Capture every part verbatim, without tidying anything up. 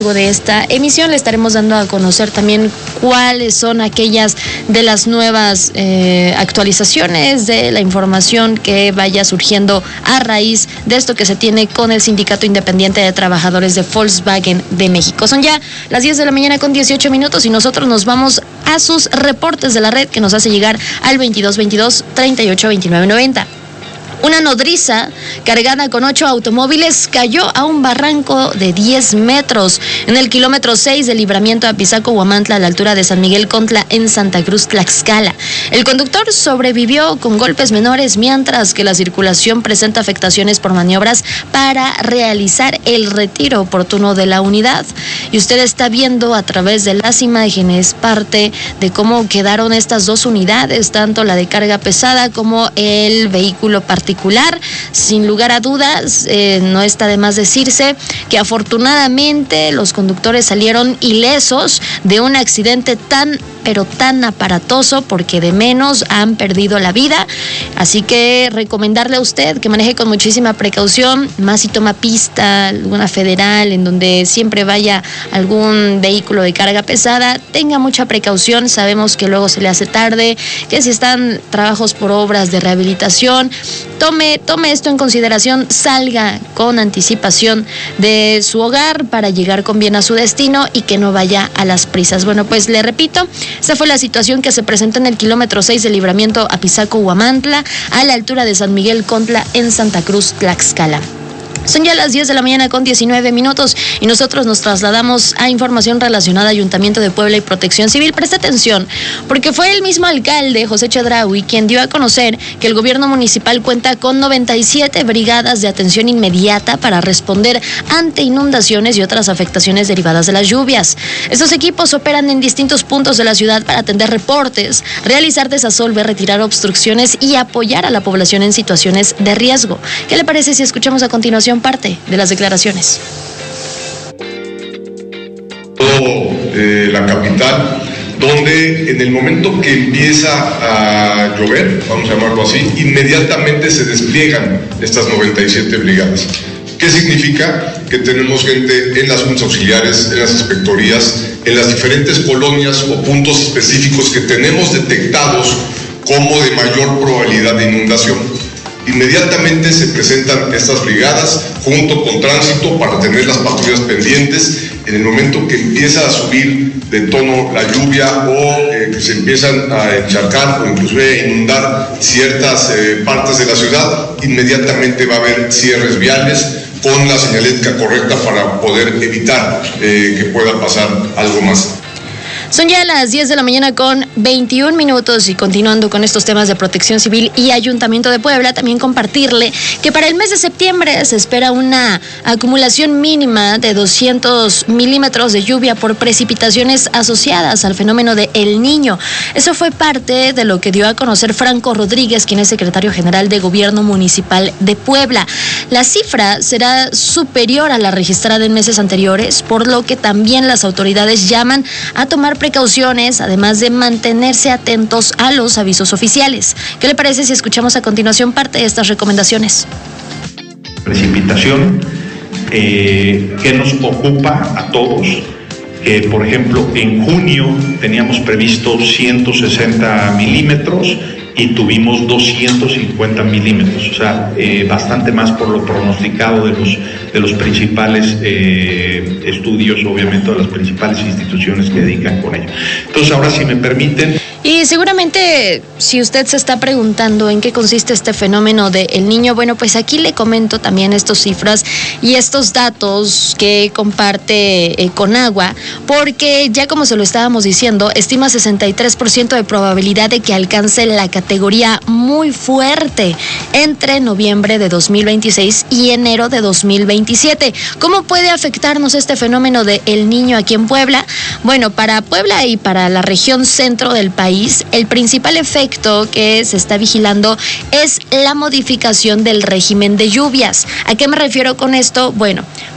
de esta emisión le estaremos dando a conocer también cuáles son aquellas de las nuevas eh, actualizaciones de la información que vaya surgiendo a raíz de esto que se tiene con el Sindicato Independiente de Trabajadores de Volkswagen de México. Son ya las diez de la mañana con dieciocho minutos y nosotros nos vamos a sus reportes de la red que nos hace llegar al veintidós veintidós treinta y ocho veintinueve noventa. Una nodriza cargada con ocho automóviles cayó a un barranco de diez metros en el kilómetro seis del libramiento Apizaco-Huamantla a la altura de San Miguel Contla en Santa Cruz, Tlaxcala. El conductor sobrevivió con golpes menores, mientras que la circulación presenta afectaciones por maniobras para realizar el retiro oportuno de la unidad. Y usted está viendo a través de las imágenes parte de cómo quedaron estas dos unidades, tanto la de carga pesada como el vehículo particular. particular. Sin lugar a dudas, eh, no está de más decirse que afortunadamente los conductores salieron ilesos de un accidente tan pero tan aparatoso, porque de menos han perdido la vida. Así que recomendarle a usted que maneje con muchísima precaución, más si toma pista, alguna federal, en donde siempre vaya algún vehículo de carga pesada, tenga mucha precaución. Sabemos que luego se le hace tarde, que si están trabajos por obras de rehabilitación, tome, tome esto en consideración, salga con anticipación de su hogar para llegar con bien a su destino y que no vaya a las prisas. Bueno, pues le repito, esta fue la situación que se presentó en el kilómetro seis del libramiento Apizaco-Huamantla a la altura de San Miguel Contla en Santa Cruz, Tlaxcala. Son ya las diez de la mañana con diecinueve minutos y nosotros nos trasladamos a información relacionada a Ayuntamiento de Puebla y Protección Civil. Presta atención, porque fue el mismo alcalde, José Chedraui, quien dio a conocer que el gobierno municipal cuenta con noventa y siete brigadas de atención inmediata para responder ante inundaciones y otras afectaciones derivadas de las lluvias. Estos equipos operan en distintos puntos de la ciudad para atender reportes, realizar desasolve, retirar obstrucciones y apoyar a la población en situaciones de riesgo. ¿Qué le parece si escuchamos a continuación parte de las declaraciones? Todo eh, la capital, donde en el momento que empieza a llover, vamos a llamarlo así, inmediatamente se despliegan estas noventa y siete brigadas. ¿Qué significa? Que tenemos gente en las juntas auxiliares, en las inspectorías, en las diferentes colonias o puntos específicos que tenemos detectados como de mayor probabilidad de inundación. Inmediatamente se presentan estas brigadas junto con tránsito para tener las patrullas pendientes. En el momento que empieza a subir de tono la lluvia o eh, que se empiezan a encharcar o inclusive a inundar ciertas eh, partes de la ciudad, inmediatamente va a haber cierres viales con la señalética correcta para poder evitar eh, que pueda pasar algo más. Son ya las diez de la mañana con veintiún minutos y continuando con estos temas de Protección Civil y Ayuntamiento de Puebla, también compartirle que para el mes de septiembre se espera una acumulación mínima de doscientos milímetros de lluvia por precipitaciones asociadas al fenómeno de El Niño. Eso fue parte de lo que dio a conocer Franco Rodríguez, quien es secretario general de Gobierno Municipal de Puebla. La cifra será superior a la registrada en meses anteriores, por lo que también las autoridades llaman a tomar precauciones, además de mantenerse atentos a los avisos oficiales. ¿Qué le parece si escuchamos a continuación parte de estas recomendaciones? Precipitación eh, que nos ocupa a todos, que por ejemplo en junio teníamos previsto ciento sesenta milímetros y tuvimos doscientos cincuenta milímetros, o sea, eh, bastante más por lo pronosticado de los, de los principales eh, estudios, obviamente, de las principales instituciones que dedican con ello. Entonces, ahora, si me permiten... Y seguramente, si usted se está preguntando en qué consiste este fenómeno de El Niño, bueno, pues aquí le comento también estas cifras y estos datos que comparte eh, Conagua, porque ya como se lo estábamos diciendo, estima sesenta y tres por ciento de probabilidad de que alcance la categoría muy fuerte entre noviembre de dos mil veintiséis y enero de dos mil veintisiete. ¿Cómo puede afectarnos este fenómeno de El Niño aquí en Puebla? Bueno, para Puebla y para la región centro del país, el principal efecto que se está vigilando es la modificación del régimen de lluvias. ¿A qué me refiero con esto? Bueno,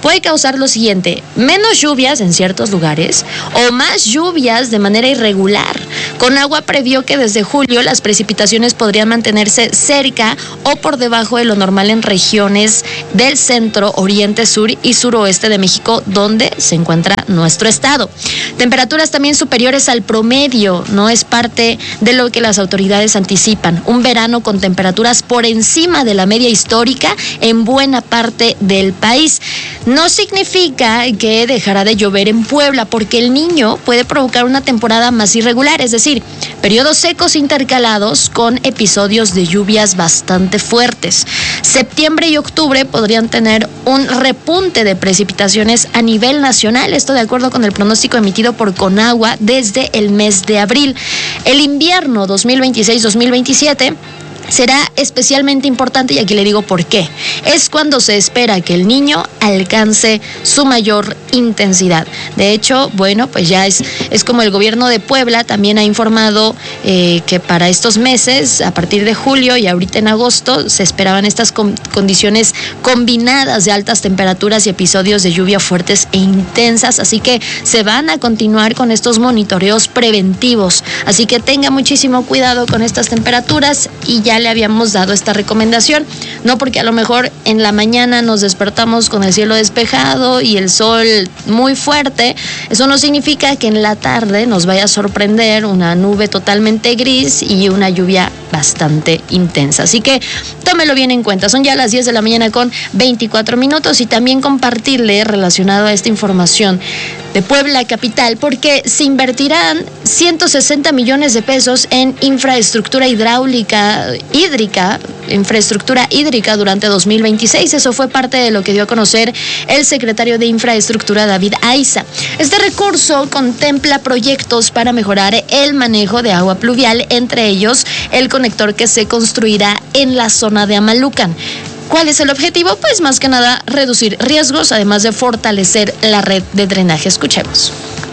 puede causar lo siguiente: menos lluvias en ciertos lugares o más lluvias de manera irregular. Conagua previó que desde julio las precipitaciones podrían mantenerse cerca o por debajo de lo normal en regiones del centro, oriente, sur y suroeste de México, donde se encuentra nuestro estado. Temperaturas también superiores al promedio, no es parte de lo que las autoridades anticipan. Un verano con temperaturas por encima de la media histórica en buena parte del país. No significa que dejará de llover en Puebla, porque el Niño puede provocar una temporada más irregular, es decir, periodos secos intercalados con episodios de lluvias bastante fuertes. Septiembre y octubre podrían tener un repunte de precipitaciones a nivel nacional, esto de acuerdo con el pronóstico emitido por Conagua desde el mes de abril. El invierno dos mil veintiséis dos mil veintisiete será especialmente importante, y aquí le digo por qué. Es cuando se espera que el Niño alcance su mayor intensidad. De hecho, bueno, pues ya es, es como el gobierno de Puebla también ha informado eh, que para estos meses, a partir de julio y ahorita en agosto, se esperaban estas con, condiciones combinadas de altas temperaturas y episodios de lluvia fuertes e intensas, así que se van a continuar con estos monitoreos preventivos. Así que tenga muchísimo cuidado con estas temperaturas, y ya le habíamos dado esta recomendación, no porque a lo mejor en la mañana nos despertamos con el cielo despejado y el sol muy fuerte, eso no significa que en la tarde nos vaya a sorprender una nube totalmente gris y una lluvia bastante intensa. Así que tómelo bien en cuenta. Son ya las diez de la mañana con veinticuatro minutos, y también compartirle relacionado a esta información de Puebla capital, porque se invertirán ciento sesenta millones de pesos en infraestructura hidráulica, hídrica, infraestructura hídrica durante dos mil veintiséis. Eso fue parte de lo que dio a conocer el secretario de Infraestructura, David Aiza. Este recurso contempla proyectos para mejorar el manejo de agua pluvial, entre ellos el conector que se construirá en la zona de Amalucan. ¿Cuál es el objetivo? Pues más que nada reducir riesgos, además de fortalecer la red de drenaje. Escuchemos.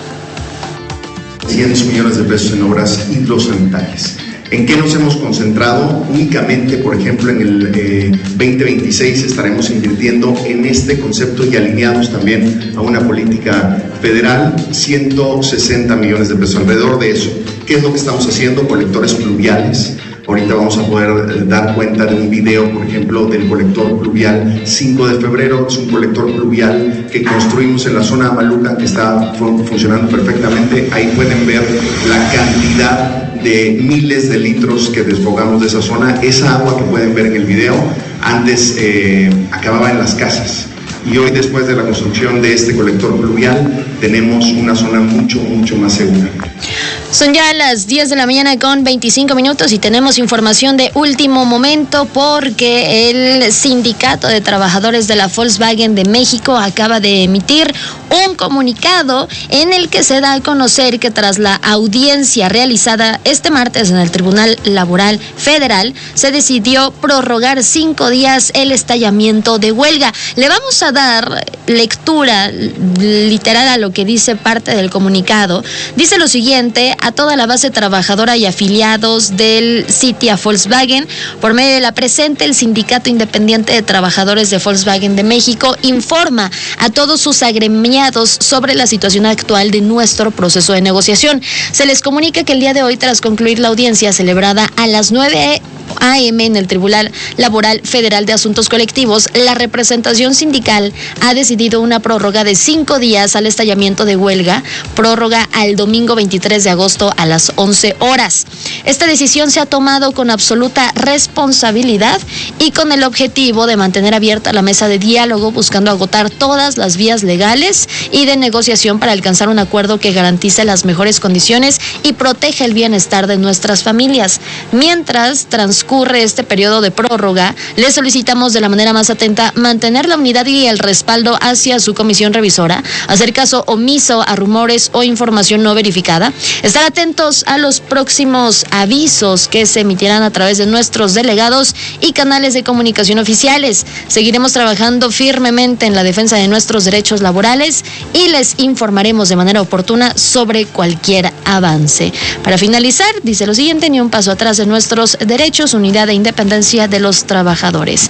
cientos millones de pesos en obras hidrosanitarias. ¿En qué nos hemos concentrado? Únicamente, por ejemplo, en el eh, veinte veintiséis estaremos invirtiendo en este concepto y alineados también a una política federal, ciento sesenta millones de pesos, alrededor de eso. ¿Qué es lo que estamos haciendo? Colectores pluviales. Ahorita vamos a poder dar cuenta de un video, por ejemplo, del colector pluvial cinco de febrero. Es un colector pluvial que construimos en la zona de Amalucan, que está fun- funcionando perfectamente. Ahí pueden ver la cantidad de miles de litros que desfogamos de esa zona. Esa agua que pueden ver en el video antes eh, acababa en las casas, y hoy, después de la construcción de este colector pluvial, tenemos una zona mucho, mucho más segura. Son ya las diez de la mañana con veinticinco minutos, y tenemos información de último momento, porque el Sindicato de Trabajadores de la Volkswagen de México acaba de emitir un comunicado en el que se da a conocer que tras la audiencia realizada este martes en el Tribunal Laboral Federal, se decidió prorrogar cinco días el estallamiento de huelga. Le vamos a dar lectura literal a lo que dice parte del comunicado. Dice lo siguiente: a toda la base trabajadora y afiliados del Citia Volkswagen, por medio de la presente, el Sindicato Independiente de Trabajadores de Volkswagen de México informa a todos sus agremiados sobre la situación actual de nuestro proceso de negociación. Se les comunica que el día de hoy, tras concluir la audiencia celebrada a las nueve a eme en el Tribunal Laboral Federal de Asuntos Colectivos, la representación sindical ha decidido una prórroga de cinco días al estallamiento de huelga, prórroga al domingo veintitrés de agosto a las once horas. Esta decisión se ha tomado con absoluta responsabilidad y con el objetivo de mantener abierta la mesa de diálogo, buscando agotar todas las vías legales y de negociación para alcanzar un acuerdo que garantice las mejores condiciones y proteja el bienestar de nuestras familias. Mientras transcurre este periodo de prórroga, le solicitamos de la manera más atenta mantener la unidad y el respaldo hacia su comisión revisora, hacer caso omiso a rumores o información no verificada, estar atentos a los próximos avisos que se emitirán a través de nuestros delegados y canales de comunicación oficiales. Seguiremos trabajando firmemente en la defensa de nuestros derechos laborales y les informaremos de manera oportuna sobre cualquier avance. Para finalizar, dice lo siguiente: ni un paso atrás de nuestros derechos, unidad e independencia de los trabajadores.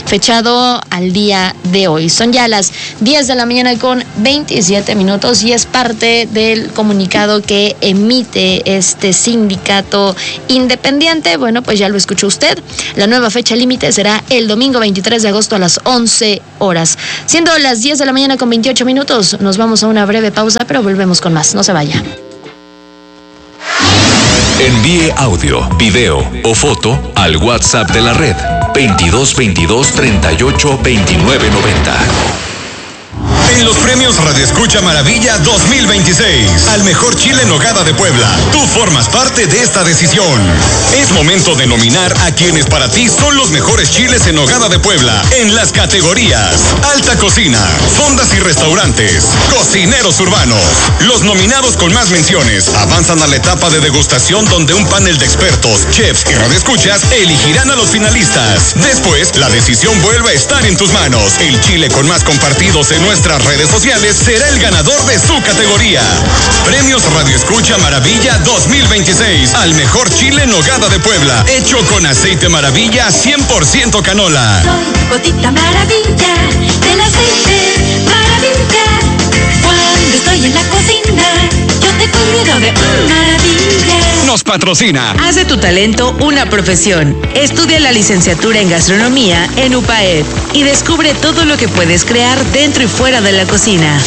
fechado al día de hoy. Son ya las diez de la mañana con veintisiete minutos y es parte del comunicado que emite este sindicato independiente. Bueno, pues ya lo escuchó usted. La nueva fecha límite será el domingo veintitrés de agosto a las once horas. Siendo las diez de la mañana con veintiocho minutos, nos vamos a una breve pausa, pero volvemos con más. No se vaya. Envíe audio, video o foto al WhatsApp de la red veintidós veintidós treinta y ocho veintinueve noventa. En los premios Radio Escucha Maravilla dos mil veintiséis, al mejor chile en nogada de Puebla, tú formas parte de esta decisión. Es momento de nominar a quienes para ti son los mejores chiles en nogada de Puebla en las categorías Alta Cocina, Fondas y Restaurantes, Cocineros Urbanos. Los nominados con más menciones avanzan a la etapa de degustación donde un panel de expertos, chefs y radioescuchas elegirán a los finalistas. Después, la decisión vuelve a estar en tus manos. El chile con más compartidos en nuestras redes sociales será el ganador de su categoría. Premios Radio Escucha Maravilla dos mil veintiséis al mejor chile en nogada de Puebla, hecho con aceite Maravilla cien por ciento canola. Soy gotita maravilla del aceite Maravilla. Cuando estoy en la cocina, yo te cuido de maravilla. Nos patrocina. Haz de tu talento una profesión. Estudia la licenciatura en gastronomía en U P A E D y descubre todo lo que puedes crear dentro y fuera de la cocina.